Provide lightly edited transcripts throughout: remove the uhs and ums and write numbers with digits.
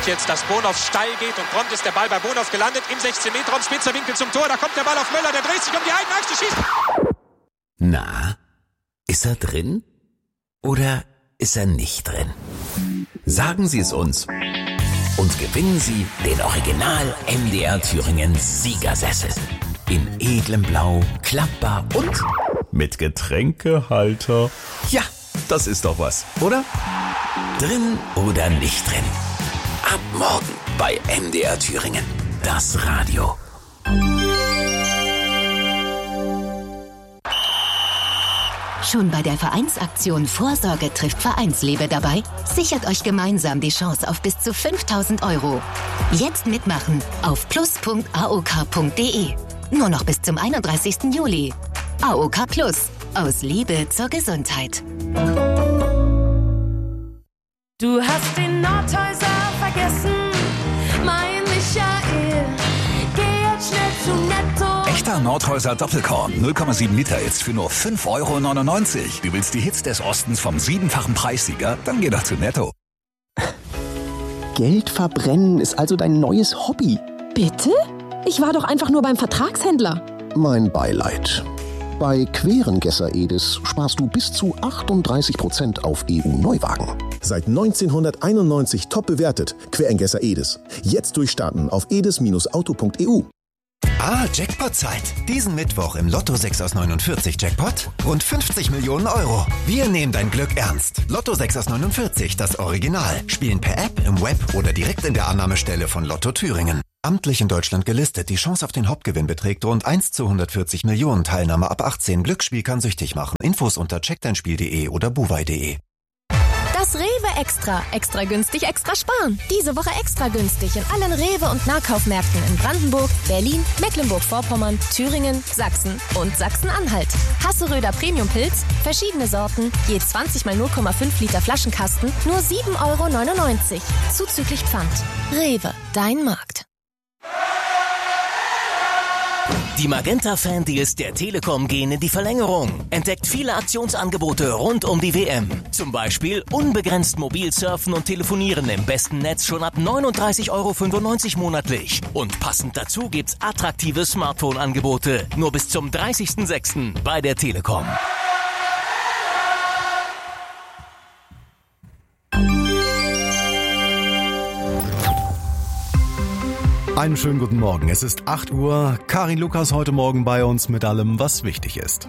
jetzt, dass Bonhoff steil geht und prompt ist der Ball bei Bonhoff gelandet im 16-Meter-Raum, spitzer Winkel zum Tor, da kommt der Ball auf Möller, der dreht sich um die eigene Achse, schießt. Na, ist er drin oder ist er nicht drin? Sagen Sie es uns und gewinnen Sie den Original MDR Thüringen Siegersessel. In edlem Blau, klappbar und mit Getränkehalter. Ja, das ist doch was, oder? Drin oder nicht drin? Ab morgen bei MDR Thüringen. Das Radio. Schon bei der Vereinsaktion Vorsorge trifft Vereinsliebe dabei? Sichert euch gemeinsam die Chance auf bis zu 5.000 €. Jetzt mitmachen auf plus.aok.de. Nur noch bis zum 31. Juli. AOK Plus. Aus Liebe zur Gesundheit. Du hast den Nordhäuser vergessen, mein Michael. Geh jetzt schnell zu Netto. Echter Nordhäuser Doppelkorn, 0,7 Liter jetzt für nur 5,99 €. Du willst die Hits des Ostens vom 7-fachen Preissieger? Dann geh doch zu Netto. Geld verbrennen ist also dein neues Hobby. Bitte? Ich war doch einfach nur beim Vertragshändler. Mein Beileid. Bei Querengesser Edis sparst du bis zu 38% auf EU-Neuwagen. Seit 1991 top bewertet. Querengesser Edis. Jetzt durchstarten auf edis-auto.eu. Jackpot-Zeit. Diesen Mittwoch im Lotto 6 aus 49 Jackpot. Rund 50 Millionen €. Wir nehmen dein Glück ernst. Lotto 6 aus 49, das Original. Spielen per App, im Web oder direkt in der Annahmestelle von Lotto Thüringen. Amtlich in Deutschland gelistet. Die Chance auf den Hauptgewinn beträgt rund 1 zu 140 Millionen. Teilnahme ab 18. Glücksspiel kann süchtig machen. Infos unter checkdeinspiel.de oder buwei.de. Das Rewe Extra. Extra günstig, extra sparen. Diese Woche extra günstig in allen Rewe- und Nahkaufmärkten in Brandenburg, Berlin, Mecklenburg-Vorpommern, Thüringen, Sachsen und Sachsen-Anhalt. Hasseröder Premium-Pilz, verschiedene Sorten, je 20 mal 0,5 Liter Flaschenkasten, nur 7,99 €. Zuzüglich Pfand. Rewe, dein Markt. Die Magenta-Fan-Deals der Telekom gehen in die Verlängerung. Entdeckt viele Aktionsangebote rund um die WM. Zum Beispiel unbegrenzt mobil surfen und telefonieren im besten Netz schon ab 39,95 € monatlich. Und passend dazu gibt's attraktive Smartphone-Angebote. Nur bis zum 30.06. bei der Telekom. Einen schönen guten Morgen. Es ist 8 Uhr. Karin Lukas heute Morgen bei uns mit allem, was wichtig ist.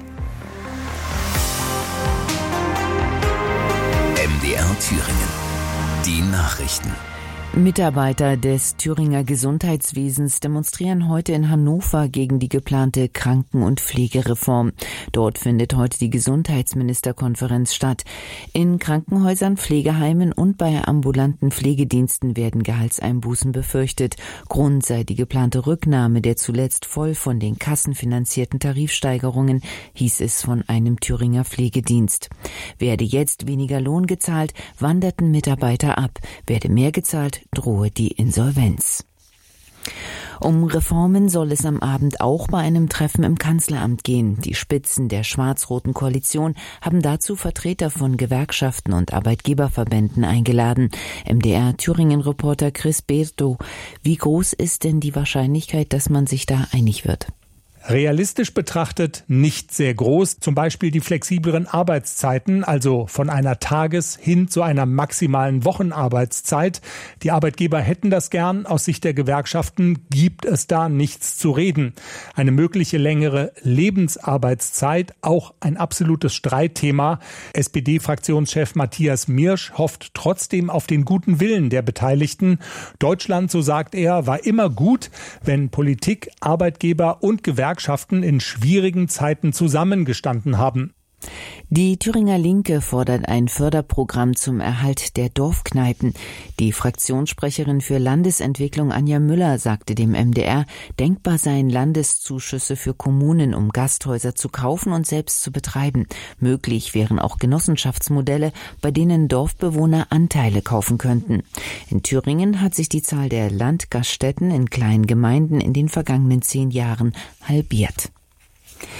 MDR Thüringen. Die Nachrichten. Mitarbeiter des Thüringer Gesundheitswesens demonstrieren heute in Hannover gegen die geplante Kranken- und Pflegereform. Dort findet heute die Gesundheitsministerkonferenz statt. In Krankenhäusern, Pflegeheimen und bei ambulanten Pflegediensten werden Gehaltseinbußen befürchtet. Grund sei die geplante Rücknahme der zuletzt voll von den Kassen finanzierten Tarifsteigerungen, hieß es von einem Thüringer Pflegedienst. Werde jetzt weniger Lohn gezahlt, wanderten Mitarbeiter ab. Werde mehr gezahlt, drohe die Insolvenz. Um Reformen soll es am Abend auch bei einem Treffen im Kanzleramt gehen. Die Spitzen der schwarz-roten Koalition haben dazu Vertreter von Gewerkschaften und Arbeitgeberverbänden eingeladen. MDR-Thüringen-Reporter Chris Berto. Wie groß ist denn die Wahrscheinlichkeit, dass man sich da einig wird? Realistisch betrachtet nicht sehr groß. Zum Beispiel die flexibleren Arbeitszeiten, also von einer Tages- hin zu einer maximalen Wochenarbeitszeit. Die Arbeitgeber hätten das gern. Aus Sicht der Gewerkschaften gibt es da nichts zu reden. Eine mögliche längere Lebensarbeitszeit, auch ein absolutes Streitthema. SPD-Fraktionschef Matthias Mirsch hofft trotzdem auf den guten Willen der Beteiligten. Deutschland, so sagt er, war immer gut, wenn Politik, Arbeitgeber und Gewerkschaften in schwierigen Zeiten zusammengestanden haben. Die Thüringer Linke fordert ein Förderprogramm zum Erhalt der Dorfkneipen. Die Fraktionssprecherin für Landesentwicklung Anja Müller sagte dem MDR, denkbar seien Landeszuschüsse für Kommunen, um Gasthäuser zu kaufen und selbst zu betreiben. Möglich wären auch Genossenschaftsmodelle, bei denen Dorfbewohner Anteile kaufen könnten. In Thüringen hat sich die Zahl der Landgaststätten in kleinen Gemeinden in den vergangenen 10 Jahren halbiert.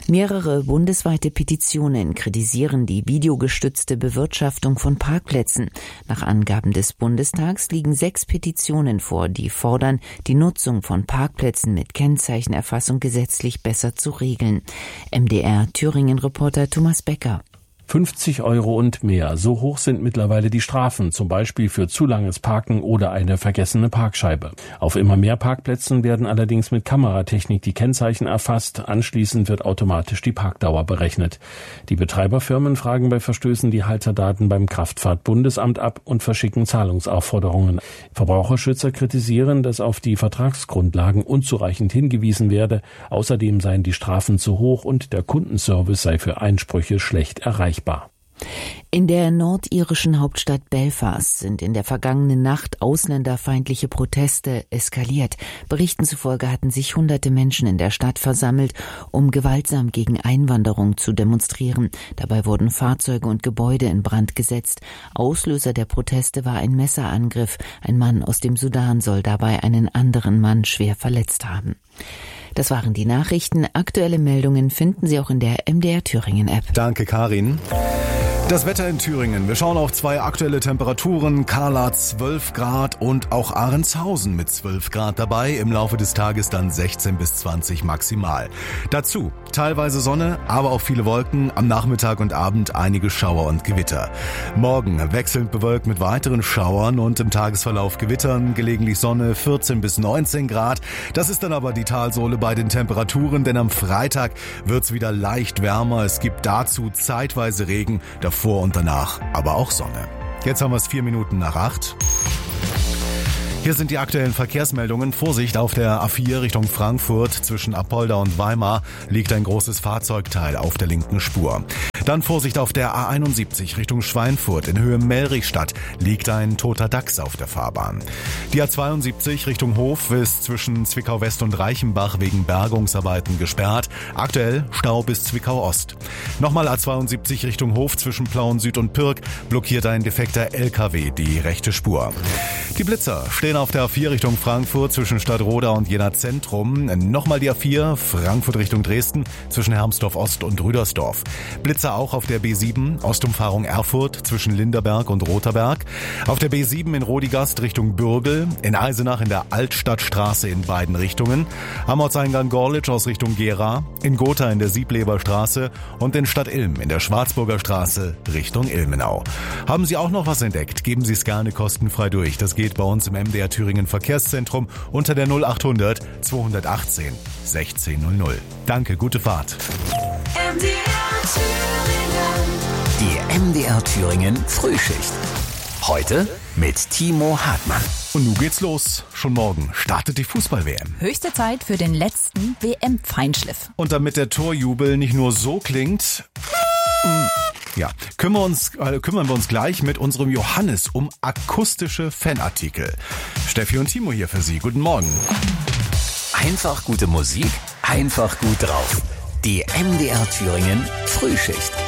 Mehrere bundesweite Petitionen kritisieren die videogestützte Bewirtschaftung von Parkplätzen. Nach Angaben des Bundestags liegen 6 Petitionen vor, die fordern, die Nutzung von Parkplätzen mit Kennzeichenerfassung gesetzlich besser zu regeln. MDR-Thüringen-Reporter Thomas Becker. 50 € und mehr. So hoch sind mittlerweile die Strafen, zum Beispiel für zu langes Parken oder eine vergessene Parkscheibe. Auf immer mehr Parkplätzen werden allerdings mit Kameratechnik die Kennzeichen erfasst. Anschließend wird automatisch die Parkdauer berechnet. Die Betreiberfirmen fragen bei Verstößen die Halterdaten beim Kraftfahrtbundesamt ab und verschicken Zahlungsaufforderungen. Verbraucherschützer kritisieren, dass auf die Vertragsgrundlagen unzureichend hingewiesen werde. Außerdem seien die Strafen zu hoch und der Kundenservice sei für Einsprüche schlecht erreichbar. In der nordirischen Hauptstadt Belfast sind in der vergangenen Nacht ausländerfeindliche Proteste eskaliert. Berichten zufolge hatten sich hunderte Menschen in der Stadt versammelt, um gewaltsam gegen Einwanderung zu demonstrieren. Dabei wurden Fahrzeuge und Gebäude in Brand gesetzt. Auslöser der Proteste war ein Messerangriff. Ein Mann aus dem Sudan soll dabei einen anderen Mann schwer verletzt haben. Das waren die Nachrichten. Aktuelle Meldungen finden Sie auch in der MDR Thüringen App. Danke, Karin. Das Wetter in Thüringen. Wir schauen auf 2 aktuelle Temperaturen. Karla 12 Grad und auch Ahrentshausen mit 12 Grad dabei. Im Laufe des Tages dann 16 bis 20 maximal. Dazu teilweise Sonne, aber auch viele Wolken. Am Nachmittag und Abend einige Schauer und Gewitter. Morgen wechselnd bewölkt mit weiteren Schauern und im Tagesverlauf Gewittern. Gelegentlich Sonne 14 bis 19 Grad. Das ist dann aber die Talsohle bei den Temperaturen, denn am Freitag wird's wieder leicht wärmer. Es gibt dazu zeitweise Regen. Vor und danach aber auch Sonne. Jetzt haben wir es 7:04. Hier sind die aktuellen Verkehrsmeldungen. Vorsicht, auf der A4 Richtung Frankfurt zwischen Apolda und Weimar liegt ein großes Fahrzeugteil auf der linken Spur. Dann Vorsicht auf der A71 Richtung Schweinfurt in Höhe Mellrichstadt liegt ein toter Dachs auf der Fahrbahn. Die A72 Richtung Hof ist zwischen Zwickau West und Reichenbach wegen Bergungsarbeiten gesperrt. Aktuell Stau bis Zwickau Ost. Nochmal A72 Richtung Hof zwischen Plauen Süd und Pirk blockiert ein defekter LKW die rechte Spur. Die Blitzer stehen auf der A4 Richtung Frankfurt zwischen Stadtroda und Jena Zentrum. Nochmal die A4 Frankfurt Richtung Dresden zwischen Hermsdorf Ost und Rüdersdorf. Blitzer auch auf der B7 Ostumfahrung Erfurt zwischen Linderberg und Rotherberg. Auf der B7 in Rodigast Richtung Bürgel. In Eisenach in der Altstadtstraße in beiden Richtungen. Am Ortseingang Gorlitz aus Richtung Gera. In Gotha in der Siebleber Straße. Und in Stadt Ilm in der Schwarzburger Straße Richtung Ilmenau. Haben Sie auch noch was entdeckt? Geben Sie es gerne kostenfrei durch. Das geht bei uns im MDR Thüringen Verkehrszentrum unter der 0800 218 1600. Danke, gute Fahrt. Die MDR Thüringen Frühschicht. Heute mit Timo Hartmann. Und nun geht's los. Schon morgen startet die Fußball-WM. Höchste Zeit für den letzten WM-Feinschliff. Und damit der Torjubel nicht nur so klingt... Ja, kümmern wir uns gleich mit unserem Johannes um akustische Fanartikel. Steffi und Timo hier für Sie. Guten Morgen. Einfach gute Musik, einfach gut drauf. Die MDR Thüringen Frühschicht.